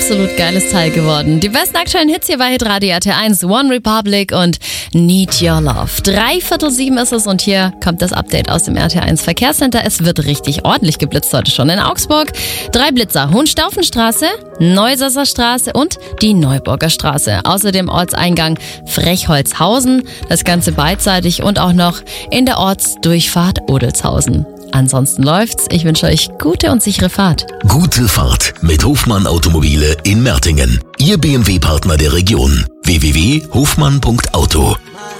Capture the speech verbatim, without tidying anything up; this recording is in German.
absolut geiles Teil geworden. Die besten aktuellen Hits hier bei Hitradio R T eins, One Republic und Need Your Love. Dreiviertel sieben ist es und hier kommt das Update aus dem R T eins Verkehrscenter. Es wird richtig ordentlich geblitzt heute schon in Augsburg. Drei Blitzer, Hohenstaufenstraße, Neusasser Straße und die Neuburger Straße. Außerdem Ortseingang Frechholzhausen, das Ganze beidseitig und auch noch in der Ortsdurchfahrt Odelshausen. Ansonsten läuft's. Ich wünsche euch gute und sichere Fahrt. Gute Fahrt mit Hofmann Automobile in Mertingen. Ihr B M W-Partner der Region. w w w punkt hofmann punkt auto.